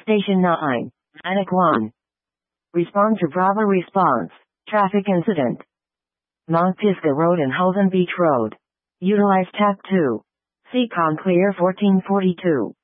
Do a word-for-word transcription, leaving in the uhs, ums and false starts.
Station nine, Panic one. Respond to Bravo response. Traffic incident. Mount Pisgah Road and Holden Beach Road. Utilize Tap two. Seacon Clear fourteen forty-two.